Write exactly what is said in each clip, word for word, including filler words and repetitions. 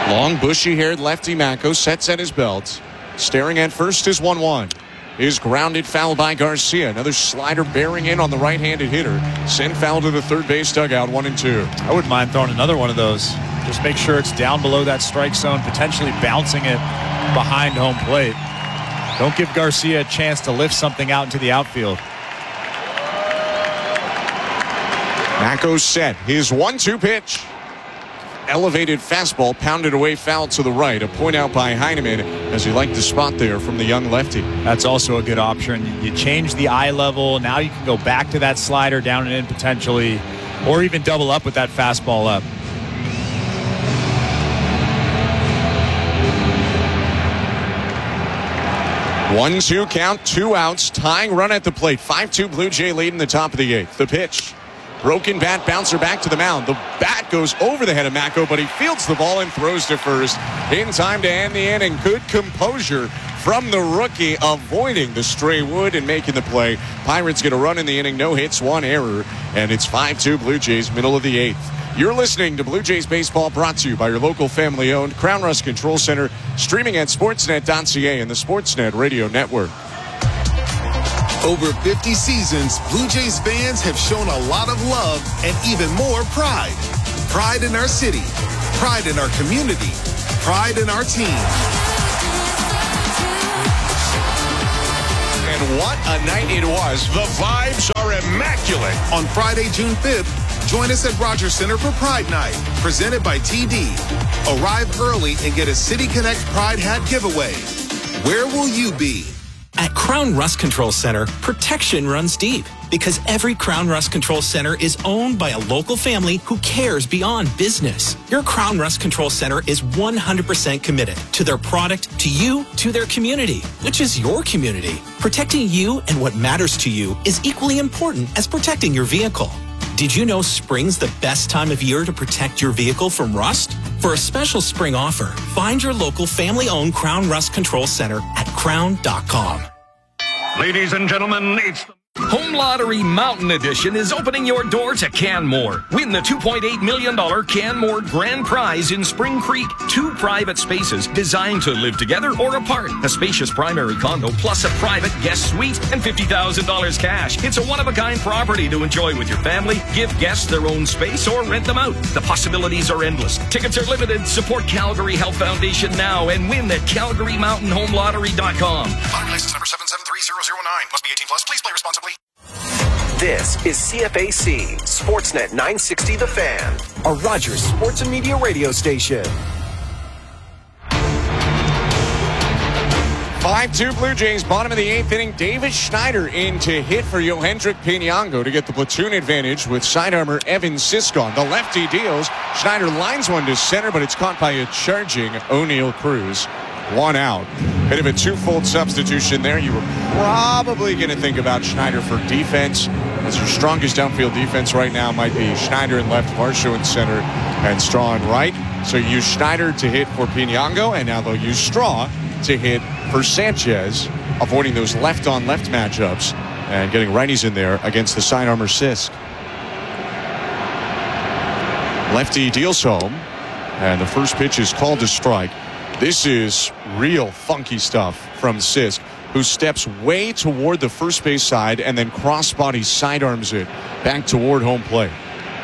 Long, bushy-haired lefty Macko sets at his belt. Staring at first is one one. Is grounded foul by Garcia. Another slider bearing in on the right-handed hitter. Sent foul to the third base dugout, one and two. I wouldn't mind throwing another one of those. Just make sure it's down below that strike zone, potentially bouncing it behind home plate. Don't give Garcia a chance to lift something out into the outfield. Macko's set. His one two pitch. Elevated fastball pounded away foul to the right. A point out by Heineman as he liked the spot there from the young lefty. That's also a good option. You change the eye level. Now you can go back to that slider down and in potentially, or even double up with that fastball up. one two count, two outs, tying run at the plate. five two Blue Jay lead in the top of the eighth. The pitch. Broken bat bouncer back to the mound. The bat goes over the head of Macko, but he fields the ball and throws to first in time to end the inning. Good composure from the rookie, avoiding the stray wood and making the play. Pirates get a run in the inning, no hits, one error, and it's five two Blue Jays, middle of the eighth. You're listening to Blue Jays Baseball, brought to you by your local family-owned Crown Rust Control Center, streaming at sportsnet dot c a and the Sportsnet Radio Network. Over fifty seasons, Blue Jays fans have shown a lot of love and even more pride. Pride in our city, pride in our community, pride in our team. And what a night it was. The vibes are immaculate. On Friday, June fifth, join us at Rogers Center for Pride Night, presented by T D. Arrive early and get a City Connect Pride hat giveaway. Where will you be? At Crown Rust Control Center, protection runs deep because every Crown Rust Control Center is owned by a local family who cares beyond business. Your Crown Rust Control Center is one hundred percent committed to their product, to you, to their community, which is your community. Protecting you and what matters to you is equally important as protecting your vehicle. Did you know spring's the best time of year to protect your vehicle from rust? For a special spring offer, find your local family-owned Crown Rust Control Center at crown dot com. Ladies and gentlemen, it's the Home Lottery Mountain Edition is opening your door to Canmore. Win the two point eight million dollars Canmore Grand Prize in Spring Creek. Two private spaces designed to live together or apart. A spacious primary condo plus a private guest suite and fifty thousand dollars cash. It's a one-of-a-kind property to enjoy with your family. Give guests their own space or rent them out. The possibilities are endless. Tickets are limited. Support Calgary Health Foundation now and win at calgary mountain home lottery dot com. lottery license number seven seven three zero zero nine. Must be eighteen plus. Please play responsibly. This is C F A C, Sportsnet nine sixty The Fan, a Rogers Sports and Media radio station. five two Blue Jays, bottom of the eighth inning. Davis Schneider in to hit for Yohendrick Pinango to get the platoon advantage with sidearmer Evan Siskon. The lefty deals. Schneider lines one to center, but it's caught by a charging O'Neill Cruz. One out. Bit of a two-fold substitution there. You were probably going to think about Schneider for defense, as your strongest downfield defense right now might be Schneider in left, Varsho in center, and Straw in right. So you use Schneider to hit for Pinango, and now they'll use Straw to hit for Sanchez, avoiding those left-on-left matchups and getting righties in there against the sidearmer Sisk. Lefty deals home, and the first pitch is called to strike. This is real funky stuff from Sisk, who steps way toward the first base side and then cross-body sidearms it back toward home plate.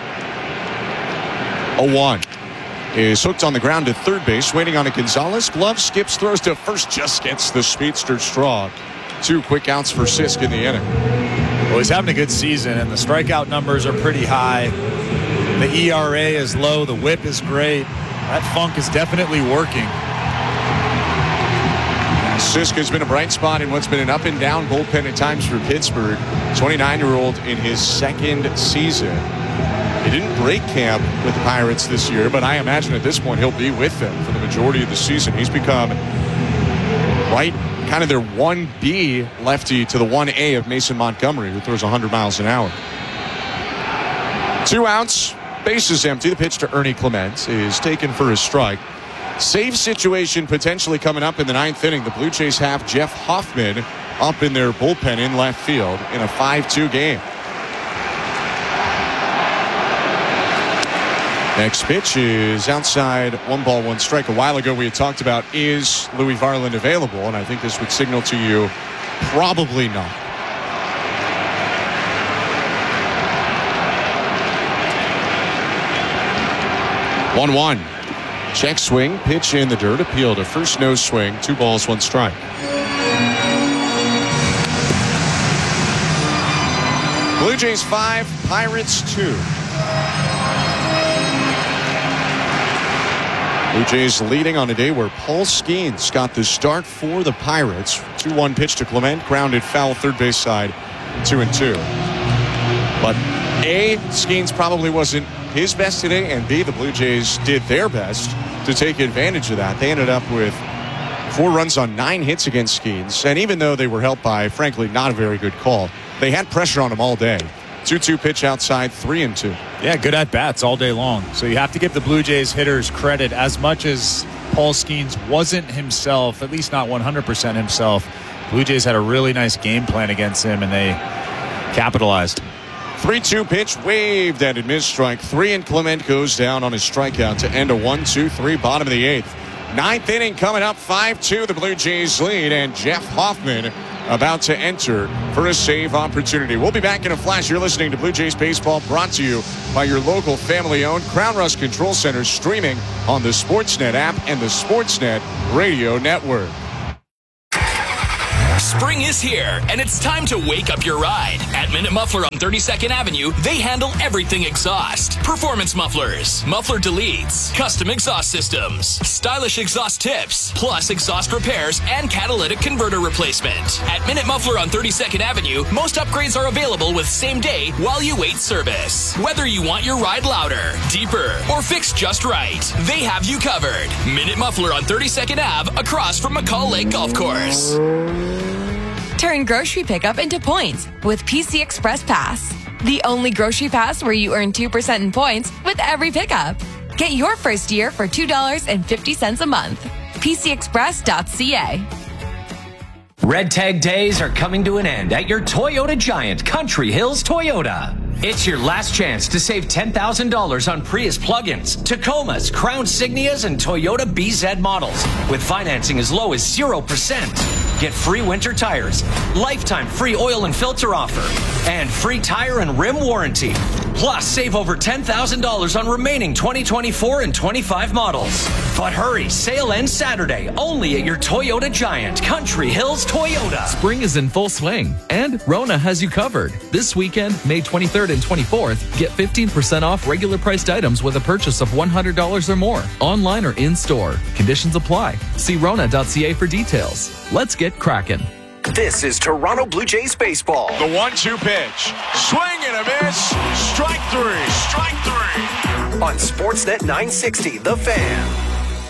oh one is hooked on the ground to third base, waiting on a Gonzalez. Glove skips, throws to first, just gets the speedster Straw. Two quick outs for Sisk in the inning. Well, he's having a good season, and the strikeout numbers are pretty high. The E R A is low. The whip is great. That funk is definitely working. Sisk has been a bright spot in what's been an up-and-down bullpen at times for Pittsburgh. twenty-nine-year-old in his second season. He didn't break camp with the Pirates this year, but I imagine at this point he'll be with them for the majority of the season. He's become right kind of their one B lefty to the one A of Mason Montgomery, who throws one hundred miles an hour. Two outs, bases empty. The pitch to Ernie Clements is taken for a strike. Save situation potentially coming up in the ninth inning. The Blue Jays have Jeff Hoffman up in their bullpen in left field in a five two game. Next pitch is outside, one ball, one strike. A while ago we had talked about, is Louis Varland available? And I think this would signal to you, probably not. one one. Check swing, pitch in the dirt, appeal to first, no swing, two balls, one strike. Blue Jays five, Pirates two. Blue Jays leading on a day where Paul Skeens got the start for the Pirates. two one pitch to Clement, grounded foul third base side, two and two. But A, Skeens probably wasn't his best today, and B, the Blue Jays did their best to take advantage of that. They ended up with four runs on nine hits against Skeens, and even though they were helped by, frankly, not a very good call, they had pressure on him all day. two two pitch outside, three and two. Yeah, good at bats all day long. So you have to give the Blue Jays hitters credit. As much as Paul Skeens wasn't himself, at least not one hundred percent himself, Blue Jays had a really nice game plan against him, and they capitalized. three two pitch waved and missed, strike three, and Clement goes down on his strikeout to end a one two three bottom of the eighth. Ninth inning coming up, five two the Blue Jays lead, and Jeff Hoffman about to enter for a save opportunity. We'll be back in a flash. You're listening to Blue Jays Baseball, brought to you by your local family-owned Crown Rust Control Center, streaming on the Sportsnet app and the Sportsnet Radio Network. Spring is here, and it's time to wake up your ride. At Minute Muffler on thirty-second Avenue, they handle everything exhaust. Performance mufflers, muffler deletes, custom exhaust systems, stylish exhaust tips, plus exhaust repairs and catalytic converter replacement. At Minute Muffler on thirty-second Avenue, most upgrades are available with same day while you wait service. Whether you want your ride louder, deeper, or fixed just right, they have you covered. Minute Muffler on thirty-second Avenue, across from McCall Lake Golf Course. Turn grocery pickup into points with P C Express Pass. The only grocery pass where you earn two percent in points with every pickup. Get your first year for two dollars and fifty cents a month. P C express dot c a. Red Tag Days are coming to an end at your Toyota Giant, Country Hills Toyota. It's your last chance to save ten thousand dollars on Prius plug-ins, Tacomas, Crown Signias, and Toyota B Z models with financing as low as zero percent. Get free winter tires, lifetime free oil and filter offer, and free tire and rim warranty. Plus, save over ten thousand dollars on remaining twenty twenty-four and twenty-five models. But hurry, sale ends Saturday, only at your Toyota Giant, Country Hills Toyota. Spring is in full swing, and Rona has you covered. This weekend, May twenty-third and twenty-fourth, get fifteen percent off regular priced items with a purchase of one hundred dollars or more, online or in-store. Conditions apply. See Rona dot c a for details. Let's get cracking. This is Toronto Blue Jays baseball. The one two pitch. Swing and a miss. Strike three. Strike three. On Sportsnet nine sixty, The Fan.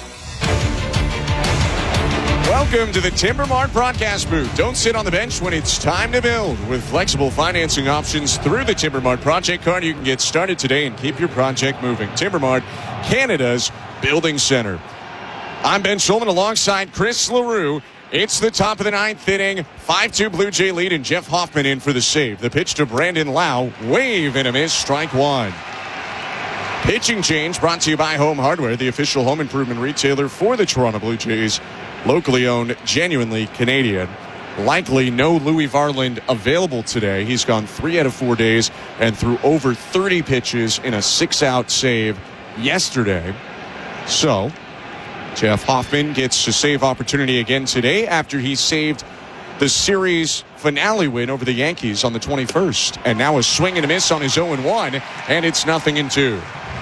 Welcome to the Timbermart broadcast booth. Don't sit on the bench when it's time to build. With flexible financing options through the Timbermart Project Card, you can get started today and keep your project moving. Timbermart, Canada's building center. I'm Ben Schulman alongside Chris LaRue. It's the top of the ninth inning. five two Blue Jay lead, and Jeff Hoffman in for the save. The pitch to Brandon Lau. Wave and a miss. Strike one. Pitching change brought to you by Home Hardware, the official home improvement retailer for the Toronto Blue Jays. Locally owned, genuinely Canadian. Likely no Louis Varland available today. He's gone three out of four days and threw over thirty pitches in a six-out save yesterday. So Jeff Hoffman gets a save opportunity again today after he saved the series finale win over the Yankees on the twenty-first. And now a swing and a miss on his oh and one, and it's nothing in two.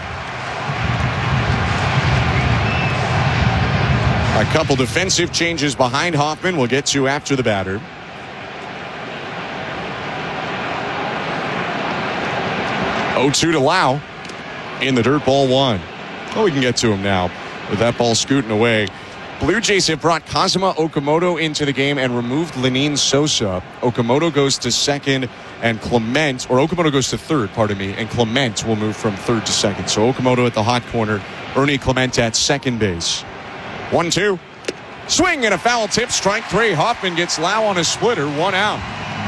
A couple defensive changes behind Hoffman we'll get to after the batter. oh two to Lau in the dirt, ball one. Oh, we can get to him now with that ball scooting away. Blue Jays have brought Kazuma Okamoto into the game and removed Lenine Sosa. Okamoto goes to second, and Clement, or Okamoto goes to third, pardon me, and Clement will move from third to second. So Okamoto at the hot corner, Ernie Clement at second base. one two. Swing and a foul tip, strike three. Hoffman gets Lau on a splitter, one out.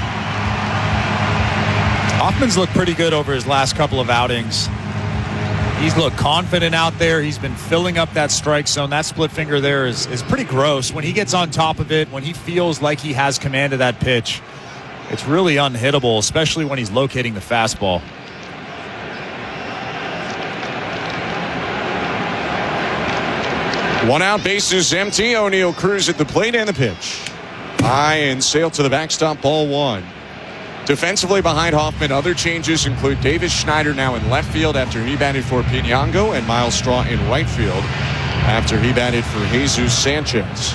Hoffman's looked pretty good over his last couple of outings. He's looked confident out there. He's been filling up that strike zone. That split finger there is, is pretty gross. When he gets on top of it, when he feels like he has command of that pitch, it's really unhittable, especially when he's locating the fastball. One out, bases empty. O'Neill Cruz at the plate and the pitch. High and sail to the backstop, ball one. Defensively behind Hoffman, other changes include Davis Schneider now in left field after he batted for Piñango, and Miles Straw in right field after he batted for Jesus Sanchez.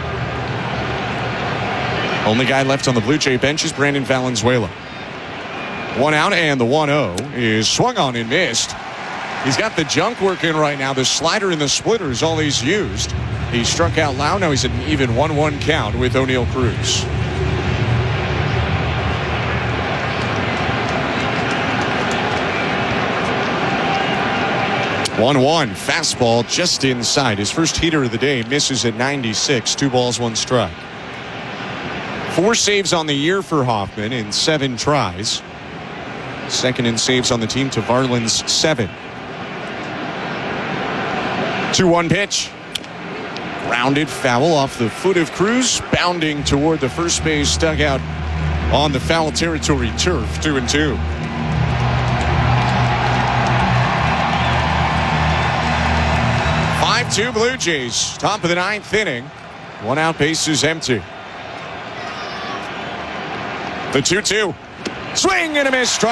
Only guy left on the Blue Jay bench is Brandon Valenzuela. One out, and the one oh is swung on and missed. He's got the junk working right now. The slider and the splitter is all he's used. He struck out loud. Now he's at an even one one count with O'Neill Cruz. one one, fastball just inside. His first heater of the day, misses at ninety-six. Two balls, one strike. Four saves on the year for Hoffman in seven tries. Second in saves on the team to Varland's seven. two one pitch. Rounded foul off the foot of Cruz, bounding toward the first base dugout on the foul territory turf. Two and two. five two Blue Jays. Top of the ninth inning. One out, bases empty. The two two. Swing and a miss. Strike.